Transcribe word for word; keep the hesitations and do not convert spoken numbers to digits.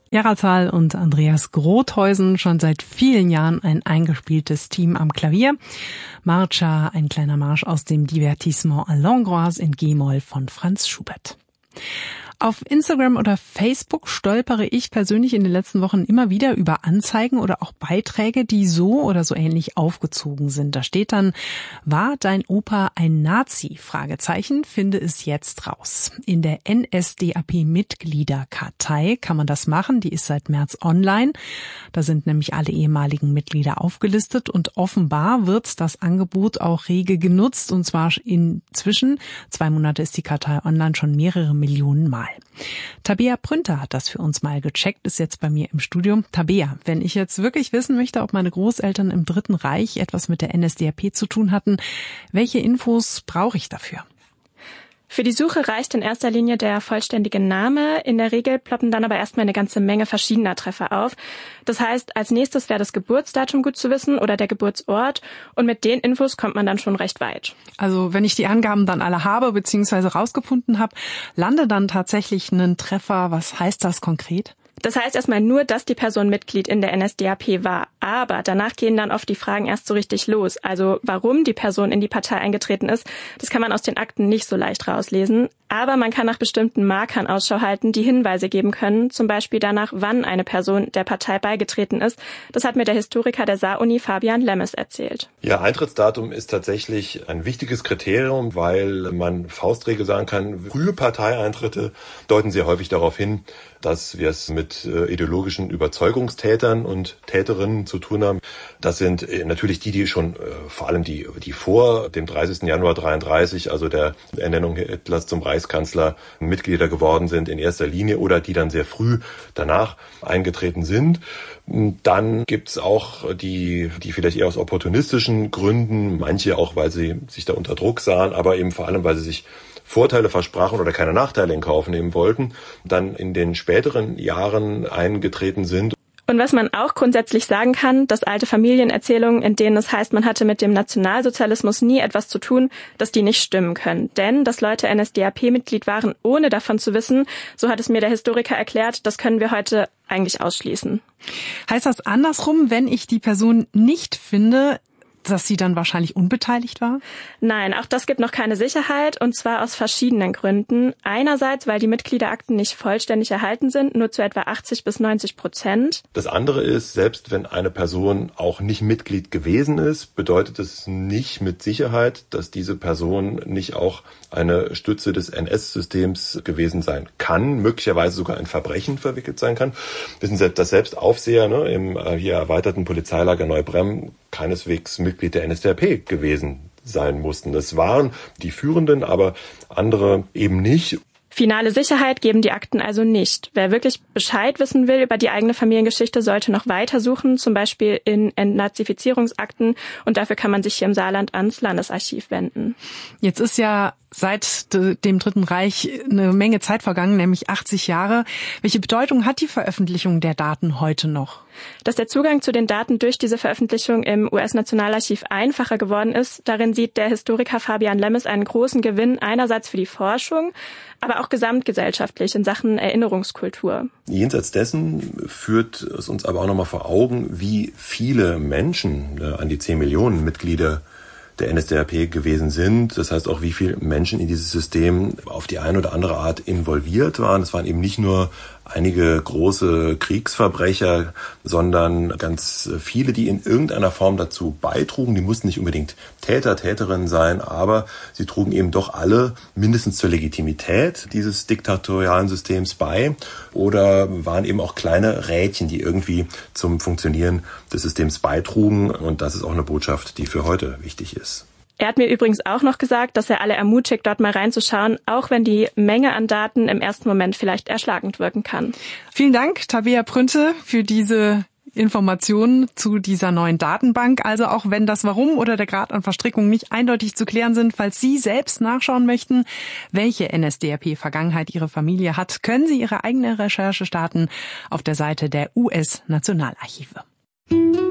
Jaratal und Andreas Grothäusen, schon seit vielen Jahren ein eingespieltes Team am Klavier. Marcia, ein kleiner Marsch aus dem Divertissement à l'Hongroise in G-Moll von Franz Schubert. Auf Instagram oder Facebook stolpere ich persönlich in den letzten Wochen immer wieder über Anzeigen oder auch Beiträge, die so oder so ähnlich aufgezogen sind. Da steht dann: War dein Opa ein Nazi? Fragezeichen, finde es jetzt raus. In der N S D A P-Mitgliederkartei kann man das machen. Die ist seit März online. Da sind nämlich alle ehemaligen Mitglieder aufgelistet und offenbar wird das Angebot auch rege genutzt, und zwar inzwischen, zwei Monate ist die Kartei online, schon mehrere Millionen Mal. Tabea Prünter hat das für uns mal gecheckt, ist jetzt bei mir im Studio. Tabea, wenn ich jetzt wirklich wissen möchte, ob meine Großeltern im Dritten Reich etwas mit der N S D A P zu tun hatten, welche Infos brauche ich dafür? Für die Suche reicht in erster Linie der vollständige Name. In der Regel ploppen dann aber erstmal eine ganze Menge verschiedener Treffer auf. Das heißt, als nächstes wäre das Geburtsdatum gut zu wissen oder der Geburtsort. Und mit den Infos kommt man dann schon recht weit. Also wenn ich die Angaben dann alle habe bzw. rausgefunden habe, lande dann tatsächlich ein Treffer. Was heißt das konkret? Das heißt erstmal nur, dass die Person Mitglied in der N S D A P war. Aber danach gehen dann oft die Fragen erst so richtig los. Also warum die Person in die Partei eingetreten ist, das kann man aus den Akten nicht so leicht rauslesen. Aber man kann nach bestimmten Markern Ausschau halten, die Hinweise geben können. Zum Beispiel danach, wann eine Person der Partei beigetreten ist. Das hat mir der Historiker der Saar-Uni Fabian Lemmes erzählt. Ja, Eintrittsdatum ist tatsächlich ein wichtiges Kriterium, weil man Faustregel sagen kann, frühe Parteieintritte deuten sehr häufig darauf hin, dass wir es mit äh, ideologischen Überzeugungstätern und Täterinnen zu tun haben. Das sind äh, natürlich die, die schon, äh, vor allem die, die vor dem dreißigsten Januar dreiunddreißig, also der Ernennung Hitlers zum Reichskanzler, Mitglieder geworden sind in erster Linie oder die dann sehr früh danach eingetreten sind. Dann gibt's auch die, die vielleicht eher aus opportunistischen Gründen, manche auch, weil sie sich da unter Druck sahen, aber eben vor allem, weil sie sich Vorteile versprachen oder keine Nachteile in Kauf nehmen wollten, dann in den späteren Jahren eingetreten sind. Und was man auch grundsätzlich sagen kann, dass alte Familienerzählungen, in denen es heißt, man hatte mit dem Nationalsozialismus nie etwas zu tun, dass die nicht stimmen können. Denn, dass Leute N S D A P-Mitglied waren, ohne davon zu wissen, so hat es mir der Historiker erklärt, das können wir heute eigentlich ausschließen. Heißt das andersrum, wenn ich die Person nicht finde, dass sie dann wahrscheinlich unbeteiligt war? Nein, auch das gibt noch keine Sicherheit, und zwar aus verschiedenen Gründen. Einerseits, weil die Mitgliederakten nicht vollständig erhalten sind, nur zu etwa achtzig bis neunzig Prozent. Das andere ist, selbst wenn eine Person auch nicht Mitglied gewesen ist, bedeutet es nicht mit Sicherheit, dass diese Person nicht auch eine Stütze des N S-Systems gewesen sein kann, möglicherweise sogar ein Verbrechen verwickelt sein kann. Wir wissen, dass selbst Aufseher ne, im hier erweiterten Polizeilager Neubrem keineswegs Mitglied der N S D A P gewesen sein mussten. Das waren die Führenden, aber andere eben nicht. Finale Sicherheit geben die Akten also nicht. Wer wirklich Bescheid wissen will über die eigene Familiengeschichte, sollte noch weiter suchen, zum Beispiel in Entnazifizierungsakten. Und dafür kann man sich hier im Saarland ans Landesarchiv wenden. Jetzt ist ja seit dem Dritten Reich eine Menge Zeit vergangen, nämlich achtzig Jahre. Welche Bedeutung hat die Veröffentlichung der Daten heute noch? Dass der Zugang zu den Daten durch diese Veröffentlichung im U S-Nationalarchiv einfacher geworden ist, darin sieht der Historiker Fabian Lemmes einen großen Gewinn einerseits für die Forschung, aber auch gesamtgesellschaftlich in Sachen Erinnerungskultur. Jenseits dessen führt es uns aber auch nochmal vor Augen, wie viele Menschen, an die zehn Millionen Mitglieder der N S D A P gewesen sind. Das heißt auch, wie viele Menschen in dieses System auf die eine oder andere Art involviert waren. Es waren eben nicht nur einige große Kriegsverbrecher, sondern ganz viele, die in irgendeiner Form dazu beitrugen. Die mussten nicht unbedingt Täter, Täterinnen sein, aber sie trugen eben doch alle mindestens zur Legitimität dieses diktatorialen Systems bei oder waren eben auch kleine Rädchen, die irgendwie zum Funktionieren des Systems beitrugen. Und das ist auch eine Botschaft, die für heute wichtig ist. Er hat mir übrigens auch noch gesagt, dass er alle ermutigt, dort mal reinzuschauen, auch wenn die Menge an Daten im ersten Moment vielleicht erschlagend wirken kann. Vielen Dank, Tabea Prünte, für diese Informationen zu dieser neuen Datenbank. Also auch wenn das Warum oder der Grad an Verstrickung nicht eindeutig zu klären sind, falls Sie selbst nachschauen möchten, welche N S D A P-Vergangenheit Ihre Familie hat, können Sie Ihre eigene Recherche starten auf der Seite der U S-Nationalarchive.